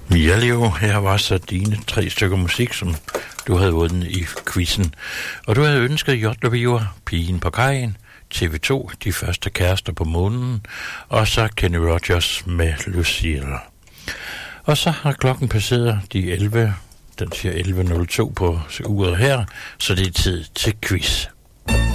Ja, Leo, her var så dine 3 stykker musik, som du havde vundet i quizzen. Og du havde ønsket J.W., Pigen på kajen, TV2, De første kærester på månen, og så Kenny Rogers med Lucille. Og så har klokken passeret de 11, den siger 11.02 på uret her, så det er tid til quiz.